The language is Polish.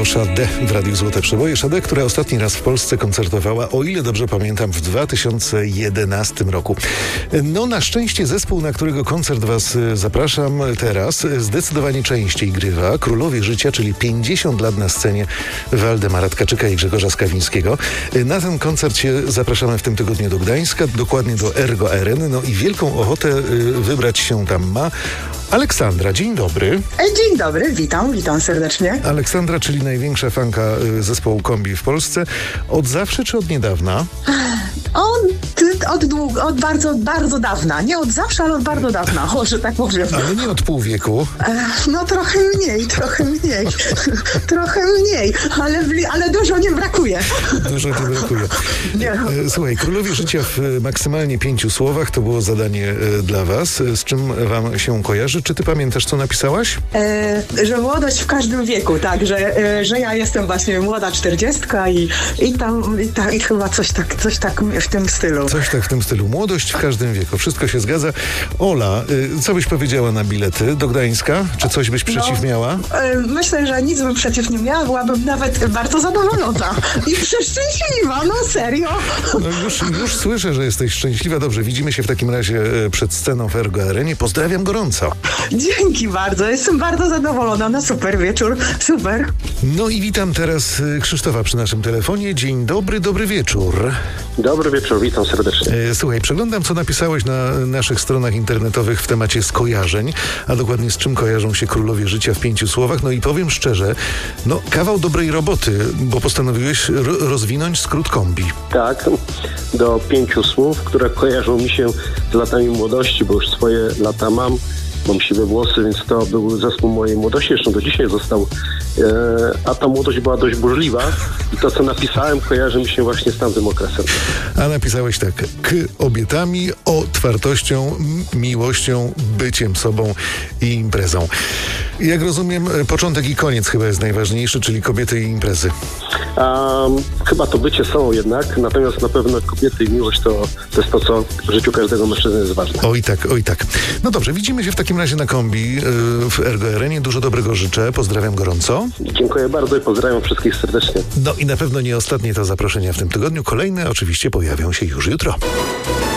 Sade w Radiu Złote Przeboje. Sade, która ostatni raz w Polsce koncertowała, o ile dobrze pamiętam, w 2011 roku. No na szczęście zespół, na którego koncert was zapraszam teraz, zdecydowanie częściej grywa. Królowie Życia, czyli 50 lat na scenie Waldemara Tkaczyka i Grzegorza Skawińskiego. Na ten koncert się zapraszamy w tym tygodniu do Gdańska, dokładnie do Ergo Areny. No i wielką ochotę wybrać się tam ma Aleksandra. Dzień dobry. Dzień dobry, witam serdecznie. Aleksandra, czyli największa fanka zespołu Kombi w Polsce. Od zawsze czy od niedawna? Od bardzo dawna. Nie od zawsze, ale od bardzo dawna, że tak powiem. Ale nie od pół wieku. No trochę mniej, ale dużo nie brakuje. Dużo nie brakuje. Słuchaj, Królowie Życia w maksymalnie 5 słowach to było zadanie dla was. Z czym wam się kojarzy? Czy ty pamiętasz, co napisałaś? Że młodość w każdym wieku, tak, że ja jestem właśnie młoda 40 i chyba coś tak w tym stylu. Coś tak w tym stylu. Młodość w każdym wieku. Wszystko się zgadza. Ola, co byś powiedziała na bilety do Gdańska? Czy coś byś przeciw miała? Myślę, że nic bym przeciw nie miała. Byłabym nawet bardzo zadowolona i przeszczęśliwa. No serio. No już słyszę, że jesteś szczęśliwa. Dobrze, widzimy się w takim razie przed sceną w Ergo Arenie. Pozdrawiam gorąco. Dzięki bardzo. Jestem bardzo zadowolona. No super wieczór. Super. No i witam teraz Krzysztofa przy naszym telefonie. Dzień dobry, dobry wieczór. Dobry wieczór, witam serdecznie. Słuchaj, przeglądam, co napisałeś na naszych stronach internetowych w temacie skojarzeń, a dokładnie z czym kojarzą się Królowie Życia w 5 słowach. No i powiem szczerze, kawał dobrej roboty, bo postanowiłeś rozwinąć skrót Kombi. Tak, do 5 słów, które kojarzą mi się z latami młodości, bo już swoje lata mam siwe włosy, więc to był zespół mojej młodości, zresztą do dzisiaj został, a ta młodość była dość burzliwa i to, co napisałem, kojarzy mi się właśnie z tamtym okresem. A napisałeś tak: k obietami, otwartością, miłością, byciem sobą i imprezą. Jak rozumiem, początek i koniec chyba jest najważniejszy, czyli kobiety i imprezy. Chyba to bycie sobą jednak, natomiast na pewno kobiety i miłość to jest to, co w życiu każdego mężczyzny jest ważne. Oj tak. No dobrze, widzimy się w takim razie na Kombi w Ergo Arenie. Dużo dobrego życzę. Pozdrawiam gorąco. Dziękuję bardzo i pozdrawiam wszystkich serdecznie. No i na pewno nie ostatnie to zaproszenia w tym tygodniu. Kolejne oczywiście pojawią się już jutro.